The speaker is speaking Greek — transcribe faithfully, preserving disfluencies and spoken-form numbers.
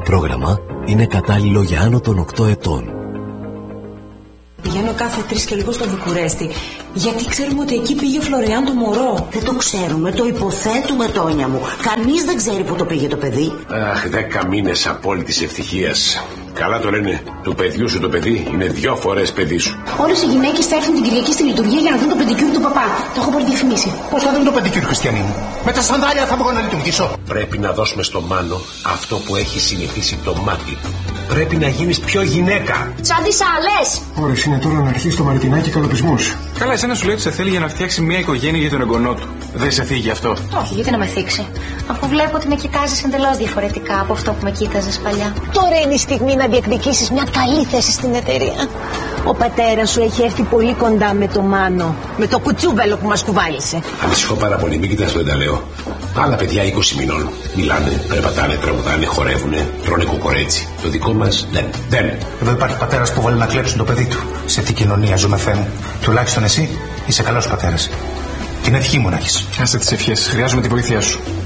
πρόγραμμα είναι κατάλληλο για άνω των οκτώ ετών. Πηγαίνω κάθε τρεις και λίγο στο Βουκουρέστι, γιατί ξέρουμε ότι εκεί πήγε ο Φλωριάν το μωρό. Δεν το ξέρουμε, το υποθέτουμε, Τόνια μου. Κανείς δεν ξέρει που το πήγε το παιδί. Αχ, δέκα μήνες απόλυτης ευτυχίας. Καλά το λένε, του παιδιού σου το παιδί είναι δυο φορές παιδί σου. Όλες οι γυναίκες θα έρθουν την Κυριακή στη λειτουργία για να δουν το πεντικιούρ του παπά. Το έχω προδιαφημίσει. Πώς θα δουν το πεντικιούρ, Χριστιανή μου? Με τα σανδάλια θα μπορώ να λειτουργήσω. Πρέπει να δώσουμε στο Μάνο αυτό που έχει συνηθίσει το μάτι. Πρέπει να γίνεις πιο γυναίκα. Σαν τις άλλες. Ωρες είναι τώρα να αρχίσει το μαρτινάκι καλοπισμούς. Καλά, εσένα σου λέει ότι σε θέλει για να φτιάξει μια οικογένεια για τον εγγονό του. Δεν σε θίγει αυτό? Όχι, γιατί να με θίξει. Αφού βλέπω ότι με κοιτάζεις εντελώς διαφορετικά από αυτό που με κοίταζες παλιά. Τώρα είναι η στιγμή να διεκδικήσεις μια καλή θέση στην εταιρεία. Ο πατέρας σου έχει έρθει πολύ κοντά με το Μάνο, με το κουτσούβελο που μας κουβάλισε. Ανησυχώ πάρα πολύ, μην κοιτάς, δεν τα λέω. Άλλα παιδιά είκοσι μηνών μιλάνε, περπατάνε, τραγουδάνε, χορεύουνε, τρώνε κοκορέτσι. Το δικό μας δεν. δεν. Εδώ υπάρχει πατέρας που βάλει να κλέψουν το παιδί του. Σε τι κοινωνία ζούμε, Θεέ μου? Τουλάχιστον εσύ είσαι καλός πατέρας. Την ευχή μου να έχεις. Άσε τις ευχές, χρειάζομαι τη βοήθειά σου.